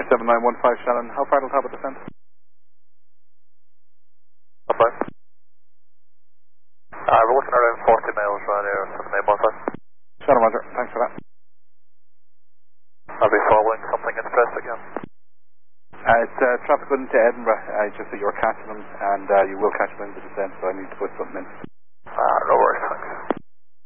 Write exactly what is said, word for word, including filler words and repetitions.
seven nine one five Shannon, how far till top of descent? Up five. Uh, we're looking around forty miles around here, seven nine one five. Shannon, roger, thanks for that. I'll be following something interesting again. Uh, it's uh, traffic into Edinburgh, uh, just that you're catching them, and uh, you will catch them in the descent, so I need to put something in.